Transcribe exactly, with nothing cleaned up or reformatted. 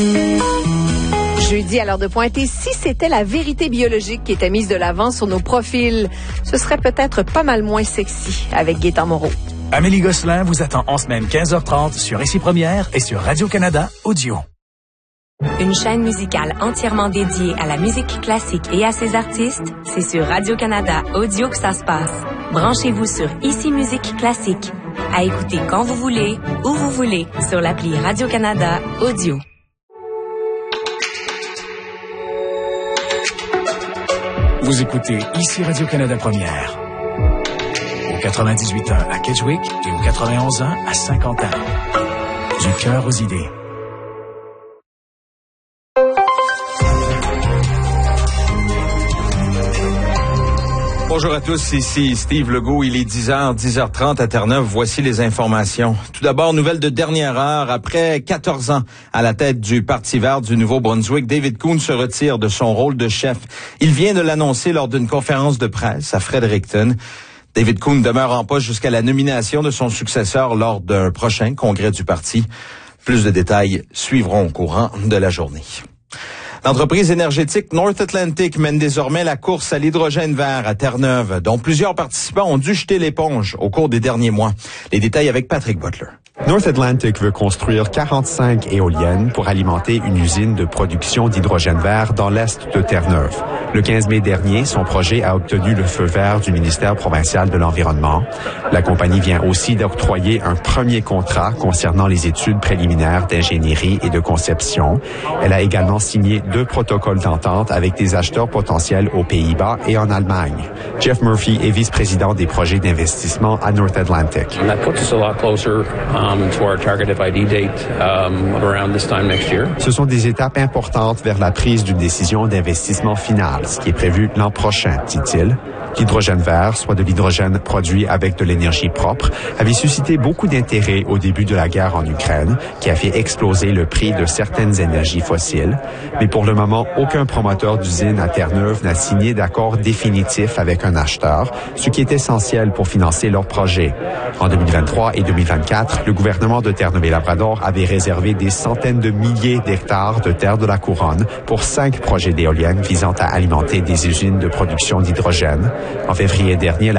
Jeudi, à l'heure de pointe, et si c'était la vérité biologique qui était mise de l'avant sur nos profils, ce serait peut-être pas mal moins sexy avec Gaëtan Moreau. Amélie Gosselin vous attend en semaine quinze heures trente sur Ici Première et sur Radio-Canada Audio. Une chaîne musicale entièrement dédiée à la musique classique et à ses artistes, c'est sur Radio-Canada Audio que ça se passe. Branchez-vous sur Ici Musique Classique. À écouter quand vous voulez, où vous voulez, sur l'appli Radio-Canada Audio. Vous écoutez Ici Radio-Canada Première. Au quatre-vingt-dix-huit ans à Kedgewick et au quatre-vingt-onze ans à Saint-Quentin. Du cœur aux idées. Bonjour à tous, ici Steve Legault. Il est dix heures, dix heures trente à Terre-Neuve. Voici les informations. Tout d'abord, nouvelle de dernière heure. Après quatorze ans à la tête du Parti vert du Nouveau-Brunswick, David Coon se retire de son rôle de chef. Il vient de l'annoncer lors d'une conférence de presse à Fredericton. David Coon demeure en poste jusqu'à la nomination de son successeur lors d'un prochain congrès du parti. Plus de détails suivront au courant de la journée. L'entreprise énergétique North Atlantic mène désormais la course à l'hydrogène vert à Terre-Neuve, dont plusieurs participants ont dû jeter l'éponge au cours des derniers mois. Les détails avec Patrick Butler. North Atlantic veut construire quarante-cinq éoliennes pour alimenter une usine de production d'hydrogène vert dans l'est de Terre-Neuve. Le quinze mai dernier, son projet a obtenu le feu vert du ministère provincial de l'Environnement. La compagnie vient aussi d'octroyer un premier contrat concernant les études préliminaires d'ingénierie et de conception. Elle a également signé deux protocoles d'entente avec des acheteurs potentiels aux Pays-Bas et en Allemagne. Jeff Murphy est vice-président des projets d'investissement à North Atlantic. And that puts us a lot closer um, to our target F I D date um, around this time next year. Ce sont des étapes importantes vers la prise d'une décision d'investissement finale, ce qui est prévu l'an prochain, dit-il. L'hydrogène vert, soit de l'hydrogène produit avec de l'énergie propre, avait suscité beaucoup d'intérêt au début de la guerre en Ukraine, qui a fait exploser le prix de certaines énergies fossiles. Mais pour le moment, aucun promoteur d'usine à Terre-Neuve n'a signé d'accord définitif avec un acheteur, ce qui est essentiel pour financer leur projet. En deux mille vingt-trois et deux mille vingt-quatre, le gouvernement de Terre-Neuve et Labrador avait réservé des centaines de milliers d'hectares de terre de la couronne pour cinq projets d'éoliennes visant à alimenter des usines de production d'hydrogène. En février dernier, la